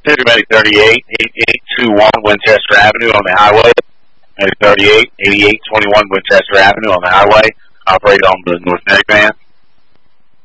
City Medic 38, 8821 Winchester Avenue on the highway. Medic 38, 8821 Winchester Avenue on the highway. Operate on the North Medic van.